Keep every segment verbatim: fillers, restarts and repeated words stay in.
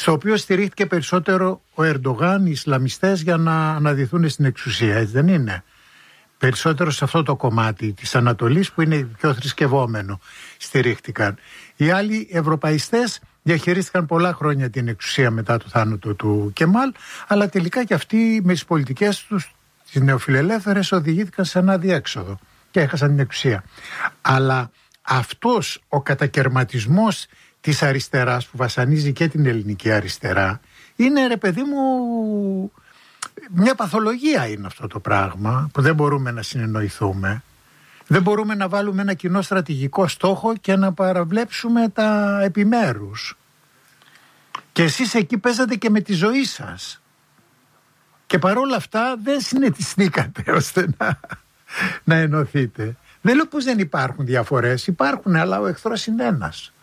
στο οποίο στηρίχθηκε περισσότερο ο Ερντογάν, οι Ισλαμιστές, για να αναδυθούν στην εξουσία, έτσι δεν είναι? Περισσότερο σε αυτό το κομμάτι της Ανατολής, που είναι πιο θρησκευόμενο, στηρίχτηκαν. Οι άλλοι ευρωπαϊστές διαχειρίστηκαν πολλά χρόνια την εξουσία μετά το θάνατο του Κεμάλ, αλλά τελικά και αυτοί με τις πολιτικές τους, τις νεοφιλελεύθερες, οδηγήθηκαν σε ένα διέξοδο και έχασαν την εξουσία. Αλλά αυτός ο κατακερματισμός της αριστεράς που βασανίζει και την ελληνική αριστερά είναι, ρε παιδί μου, μια παθολογία είναι αυτό το πράγμα, που δεν μπορούμε να συνεννοηθούμε. Δεν μπορούμε να βάλουμε ένα κοινό στρατηγικό στόχο και να παραβλέψουμε τα επιμέρους. Και εσείς εκεί παίζατε και με τη ζωή σας. Και παρόλα αυτά δεν συνετιστήκατε ώστε να, να ενωθείτε. Δεν λέω πως δεν υπάρχουν διαφορές, υπάρχουν, αλλά ο εχθρός είναι ένας.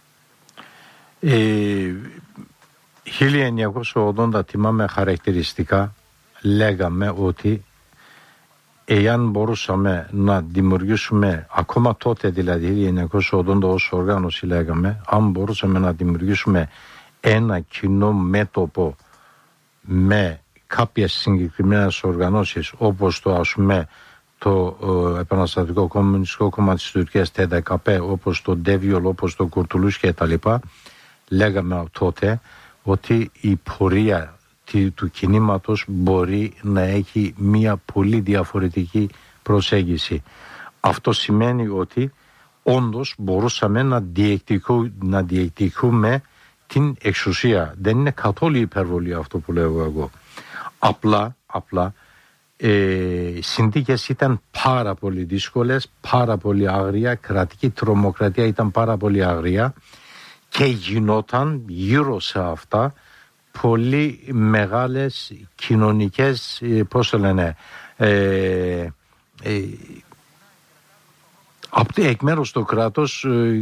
Ε, χίλια εννιακόσια ογδόντα θυμάμαι χαρακτηριστικά, λέγαμε ότι εάν μπορούσαμε να δημιουργήσουμε, ακόμα τότε δηλαδή χίλια εννιακόσια ογδόντα ως οργάνωση λέγαμε, αν μπορούσαμε να δημιουργήσουμε ένα κοινό μέτωπο με κάποιες συγκεκριμένες οργανώσεις, όπως το ας πούμε το ε, Επαναστατικό Κομμουνιστικό Κόμμα της Τουρκίας T D K P, όπως το Ντέβιολ, όπως το Κουρτουλούς και τα λοιπά, λέγαμε τότε ότι η πορεία του κινήματος μπορεί να έχει μια πολύ διαφορετική προσέγγιση. Αυτό σημαίνει ότι όντως μπορούσαμε να, διεκδικού, να διεκδικούμε την εξουσία. Δεν είναι καθόλου υπερβολή αυτό που λέω εγώ. Απλά, απλά ε, συνθήκες ήταν πάρα πολύ δύσκολες, πάρα πολύ άγρια, κρατική τρομοκρατία ήταν πάρα πολύ άγρια και γινόταν γύρω σε αυτά πολύ μεγάλες κοινωνικές, πώς το λένε, ε, ε, εκ μέρους του κράτους ε,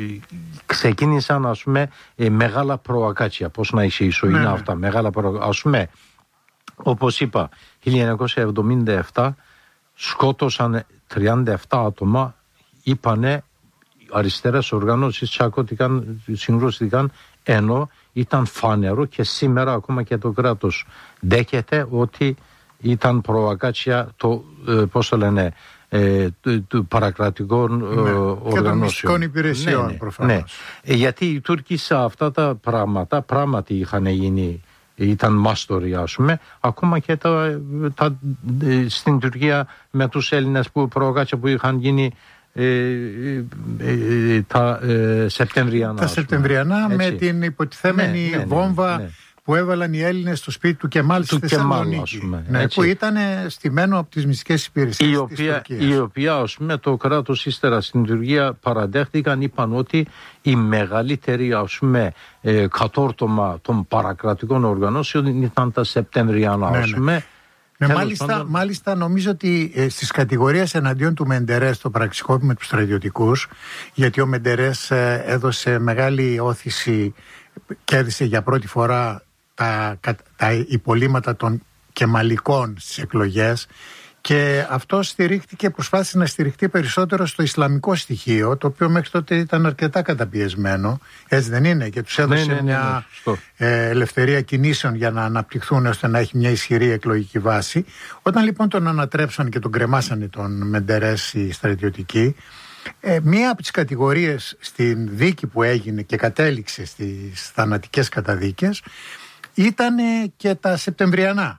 ξεκίνησαν, ας πούμε, ε, μεγάλα προακάτσια, πώς να ισχύσω, είναι αυτά, μεγάλα προακάτσια, ας πούμε, όπως είπα, χίλια εννιακόσια εβδομήντα επτά σκότωσαν τριάντα επτά άτομα, είπανε αριστερές οργανώσεις, τσακώθηκαν, συγκρούστηκαν, ενώ ήταν φανερό και σήμερα ακόμα και το κράτος δέχεται ότι ήταν προακάτσια το, ε, πώς το λένε, ε, του, του παρακρατικών ναι, ε, οργανώσεων. Και των μυστικών υπηρεσιών, ναι, ναι, προφανώς. Ναι. Ε, γιατί οι Τούρκοι σε αυτά τα πράγματα πράγματι είχαν γίνει, ήταν μάστοροι, ας πούμε, ακόμα και τα, τα, στην Τουρκία με τους Έλληνες που προακάτσια που είχαν γίνει Ε, ε, ε, τα ε, Σεπτεμβριανά. Τα Σεπτεμβριανά με την υποτιθέμενη ναι, ναι, ναι, βόμβα ναι. που έβαλαν οι Έλληνες στο σπίτι του Κεμάλ στη Θεσσαλονίκη. Ναι, που ήταν στημένο από τις μυστικές υπηρεσίες η οποία, της Τουρκίας. Η οποία, ας πούμε, το κράτος ύστερα στην Τουρκία παραδέχτηκαν, είπαν ότι η μεγαλύτερη, ας πούμε, ε, κατόρτωμα των παρακρατικών οργανώσεων ήταν τα Σεπτεμβριανά, ναι, ας πούμε. Ναι. Ναι, μάλιστα, πάντων... μάλιστα νομίζω ότι ε, στις κατηγορίες εναντίον του Μεντερές, το πραξικόπημα με τους στρατιωτικούς, γιατί ο Μεντερές ε, έδωσε μεγάλη όθηση, κέρδισε για πρώτη φορά τα, τα υπολείμματα των κεμαλικών στις εκλογές, και αυτό στηρίχτηκε, προσπάθησε να στηριχτεί περισσότερο στο ισλαμικό στοιχείο, το οποίο μέχρι τότε ήταν αρκετά καταπιεσμένο, έτσι δεν είναι, και τους έδωσε ναι, ναι, ναι, μια ναι, ε, ελευθερία κινήσεων για να αναπτυχθούν ώστε να έχει μια ισχυρή εκλογική βάση. Όταν λοιπόν τον ανατρέψαν και τον κρεμάσανε τον Μεντερές οι στρατιωτικοί, ε, μία από τις κατηγορίες στην δίκη που έγινε και κατέληξε στις θανατικές καταδίκες ήταν και τα Σεπτεμβριανά.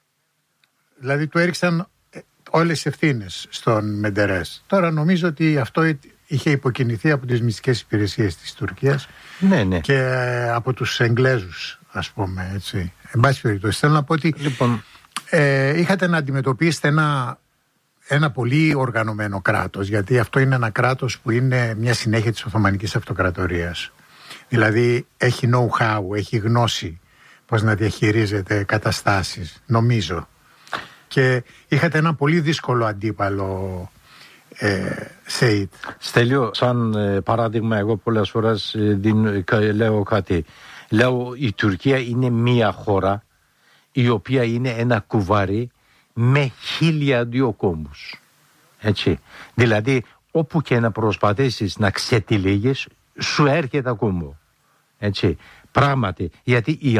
Δηλαδή του έριξαν όλες τις ευθύνες στον Μεντερές. Τώρα νομίζω ότι αυτό είχε υποκινηθεί από τις μυστικές υπηρεσίες της Τουρκίας ναι, ναι. και από τους Εγγλέζους, ας πούμε, έτσι. Εν πάση περιπτώσει, θέλω να πω ότι λοιπόν... ε, είχατε να αντιμετωπίσετε ένα, ένα πολύ οργανωμένο κράτος, γιατί αυτό είναι ένα κράτος που είναι μια συνέχεια της Οθωμανικής Αυτοκρατορίας. Δηλαδή έχει know-how, έχει γνώση πώς να διαχειρίζεται καταστάσεις, νομίζω. Και είχατε ένα πολύ δύσκολο αντίπαλο, ε, Σεϊτ. Στέλιο, σαν ε, παράδειγμα, εγώ πολλές φορές ε, δίνω, λέω κάτι. Λέω η Τουρκία είναι μία χώρα η οποία είναι ένα κουβάρι με χίλια δύο κόμμους. Έτσι. Δηλαδή όπου και να προσπαθήσεις να ξετυλίγεις σου έρχεται κόμμο. Έτσι. Πράγματι, γιατί η